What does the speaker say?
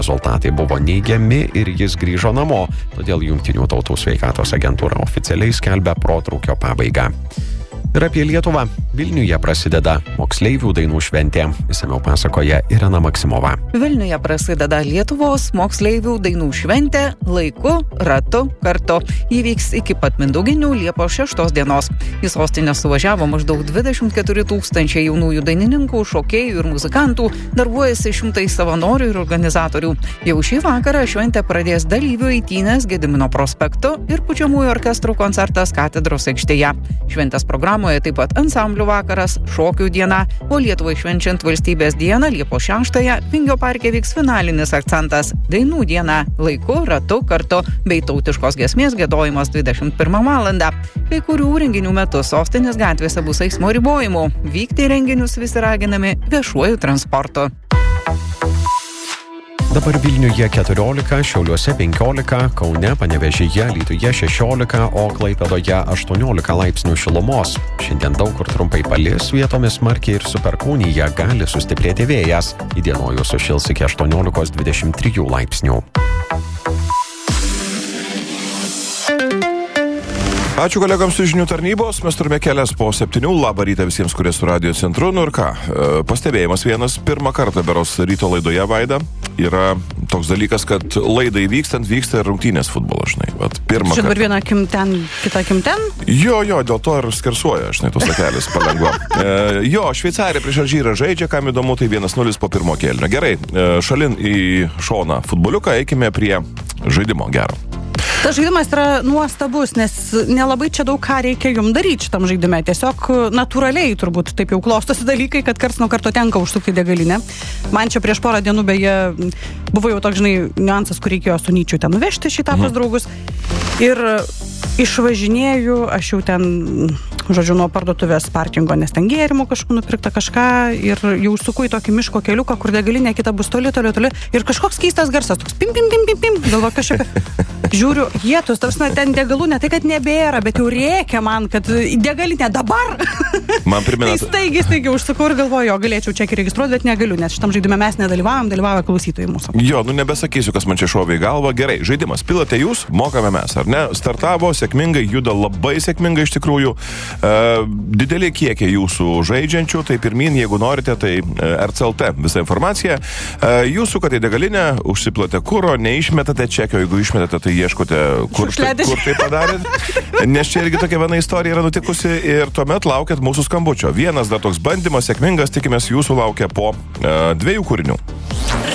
Rezultatai buvo neigiami ir jis grįžo namo, todėl Jungtinių tautų sveikatos agentūra oficialiai skelbia protrūkio pabaigą. Ir apie Lietuvą. Vilniuje prasideda moksleivių dainų šventė. Išsamiau pasakoja Irena Maksimova. Vilniuje prasideda Lietuvos moksleivių dainų šventė laiku, ratu, kartu. Ji vyks iki pat Mindauginių Liepos 6 dienos. Į sostinę suvažiavo maždaug 24 000 jaunųjų dainininkų, šokėjų ir muzikantų, darbuojasi šimtai savanorių ir organizatorių. Jau šį vakarą šventę pradės dalyvių eitynės Gedimino prospektu ir pučiamųjų orkestrų koncertas Katedros aikštėje. Šventės programoje taip pat ansamblių vakaras, šokių diena, o Lietuvai švenčiant valstybės dieną Liepos 6-ąją Vingio parke vyks finalinis akcentas – dainų diena laiku, ratu, kartu bei tautiškos giesmės giedojimas 21 valandą. Kai kurių renginių metu sostinės gatvėse bus eismo ribojimų. Vykti renginius visi raginami viešuoju transportu. Dabar Vilniuje 14, Šiauliuose 15, Kaune, Panevėžyje, Alytuje 16, o Klaipėdoje 18 laipsnių šilumos. Šiandien daug kur trumpai palis, vietomis smarkiai ir su perkūnija gali sustiprėti vėjas. Įdienojus sušils iki 18-23 laipsnių. Ačiū kolegams iš žinių tarnybos, mes turime kelias po 7. Labą rytą visiems, kurie su radio centru. Nu ir ką, pastebėjimas vienas, pirmą kartą beros ryto laidoje, Vaida, yra toks dalykas, kad laidai vykstant vyksta ir rungtynės futbolo, žinai. Pirmą kartą. Dabar viena akim ten, kita akim ten? Jo, dėl to ir skersuoja, žinai, tos sakelis palengva. Šveicarija prieš Alžyrą žaidžia, kam įdomu, tai 1-0 po pirmo kėlinio. Gerai, šalin į šoną futboliuką, eikime prie žaidimo gero. Tas žaidimas yra nuostabus, nes nelabai čia daug ką reikia jums daryti šitam žaidime. Tiesiog natūraliai turbūt taip jau klostosi dalykai, kad karts nuo karto tenka užsukti degalinę. Man čia prieš porą dienų beje buvo jau toks, žinai, niuansas, kur reikėjo su Nyčiu ten nuvežti šitą pas draugus. Ir išvažinėjau, aš jau ten, žodžiu, nuo parduotuvės parkingo, nes ten gėrimų kažkur nupirkta kažką ir jau suku į tokį miško keliuką, kur degalinė kita bus toli ir kažkoks keistas garsas, toks pim, galvo kažkaip. Žiūriu, jėtus, ten degalų ne tai, kad nebėra, bet jau rėkia man, kad degalinė dabar. Man primena. Tai staigiai užsukau ir galvoju, galėčiau čia registruoti, bet negaliu, nes šitam žaidime mes dalyvauja klausytojai mūsų. Jo, nebesakysiu, kas man čia šovė į galvą. Gerai, žaidimas. Pilate jūs, mokame mes, ar ne? Startavo sėkmingai, juda labai sėkmingai iš tikrųjų. Dideli kiekiai jūsų žaidžiančių, tai pirmin, jeigu norite, tai RCLT visa informacija. Jūs sukate į degalinę, užsiplate kuro, neišmetate čekio, jeigu išmetate, tai ieškote, kur tai padarėt. Nes čia irgi tokia viena istorija yra nutikusi ir tuomet laukiat mūsų skambučio. Vienas dar toks bandymas sėkmingas, tikimės jūsų laukia po 2 kūrinių.